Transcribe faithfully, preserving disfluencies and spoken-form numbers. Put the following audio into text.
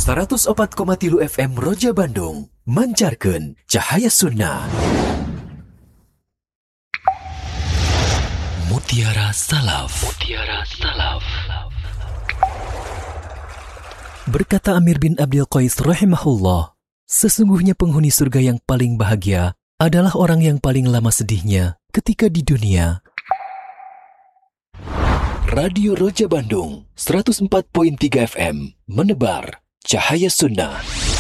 seratus opat koma tilu F M Roja Bandung mancarkeun cahaya sunnah. Mutiara Salaf. Mutiara Salaf. Berkata Amir bin Abdul Qais rahimahullah, sesungguhnya penghuni surga yang paling bahagia adalah orang yang paling lama sedihnya ketika di dunia. Radio Roja Bandung seratus empat koma tiga F M menebar cahaya sunnah.